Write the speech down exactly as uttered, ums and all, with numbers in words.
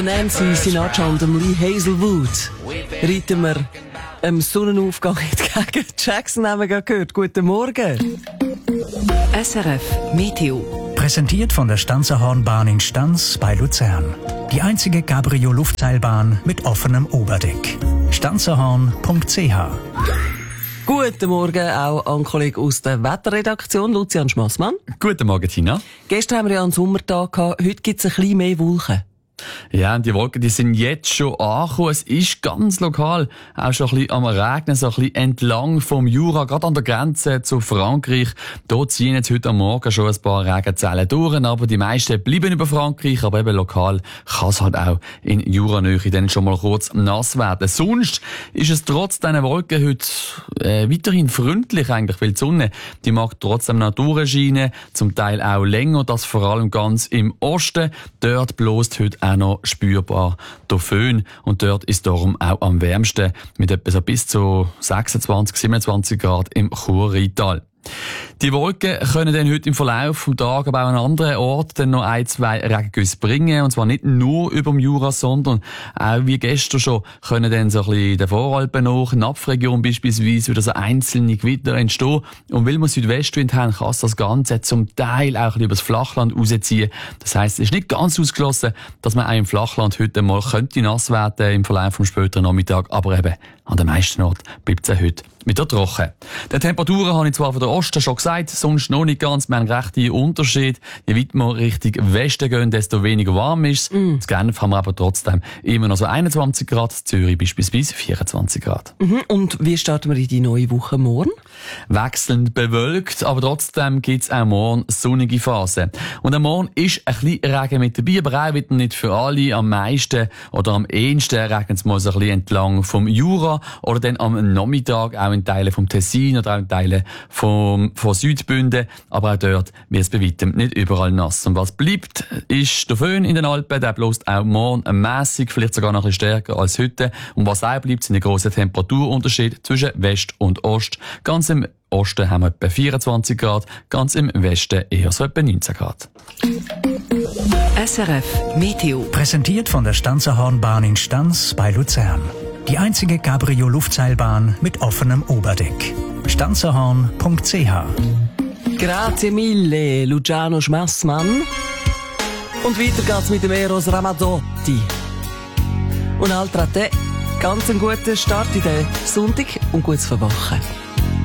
Nancy Sinatra und Lee Hazelwood reiten wir am Sonnenaufgang entgegen. Jackson haben wir gerade gehört. Guten Morgen. S R F Meteo. Präsentiert von der Stanzerhornbahn in Stanz bei Luzern. Die einzige Cabrio-Luftseilbahn mit offenem Oberdeck. stanzerhorn punkt c h. Guten Morgen auch an Kollegen aus der Wetterredaktion, Lucian Schmassmann. Guten Morgen, Tina. Gestern haben wir ja einen Sommertag gehabt. Heute gibt es ein bisschen mehr Wolken. Ja, und die Wolken, die sind jetzt schon angekommen. Es ist ganz lokal auch schon ein bisschen am Regnen, so ein bisschen entlang vom Jura, gerade an der Grenze zu Frankreich. Da ziehen jetzt heute am Morgen schon ein paar Regenzellen durch, aber die meisten bleiben über Frankreich, aber eben lokal kann es halt auch in Juranähe dann schon mal kurz nass werden. Sonst ist es trotz diesen Wolken heute äh, weiterhin freundlich eigentlich, weil die Sonne, die mag trotzdem noch durchscheinen, zum Teil auch länger, das vor allem ganz im Osten. Dort bläst heute auch noch spürbar der Föhn und dort ist darum auch am wärmsten mit etwa so bis zu sechsundzwanzig, siebenundzwanzig Grad im Chur-Rheintal. Die Wolken können dann heute im Verlauf des Tages aber auch an anderen Orten dann noch ein, zwei Regengüsse bringen. Und zwar nicht nur über dem Jura, sondern auch wie gestern schon können dann so ein bisschen in den Voralpen nach, Napfregion beispielsweise, wieder so einzelne Gewitter entstehen. Und weil wir Südwestwind haben, kann das Ganze zum Teil auch ein bisschen über das Flachland rausziehen. Das heisst, es ist nicht ganz ausgeschlossen, dass man auch im Flachland heute mal könnte nass werden im Verlauf vom späteren Nachmittag. Aber eben, an den meisten Orten bleibt es auch heute wieder trocken. Die Temperaturen habe ich zwar von der Osten schon gesagt, sonst noch nicht ganz. Wir haben einen rechten Unterschied. Je weiter wir Richtung Westen gehen, desto weniger warm ist es. Mm. In Genf haben wir aber trotzdem immer noch so einundzwanzig Grad, in Zürich beispielsweise vierundzwanzig Grad. Mhm. Und wie starten wir in die neue Woche morgen? Wechselnd bewölkt, aber trotzdem gibt es auch morgen sonnige Phasen. Und am Morgen ist ein bisschen Regen mit dabei, aber auch wieder nicht für alle. Am meisten oder am ehesten regnet es mal so ein bisschen entlang vom Jura oder dann am Nachmittag auch in Teilen vom Tessin oder auch in Teilen vom, von Südbünden. Aber auch dort wird es bei weitem nicht überall nass. Und was bleibt, ist der Föhn in den Alpen. Der bläst auch morgen mässig, vielleicht sogar noch ein bisschen stärker als heute. Und was auch bleibt, sind die grossen Temperaturunterschiede zwischen West und Ost. Ganz im Osten haben wir etwa vierundzwanzig Grad, ganz im Westen eher so etwa neunzehn Grad. S R F Meteo. Präsentiert von der Stanzerhornbahn in Stanz bei Luzern. Die einzige Cabrio-Luftseilbahn mit offenem Oberdeck. stanzerhorn punkt c h. Grazie mille, Luciano Schmassmann. Und weiter geht's mit dem Eros Ramazzotti. Und altra te, ganz einen guten Start in den Sonntag und gutes Verwachen.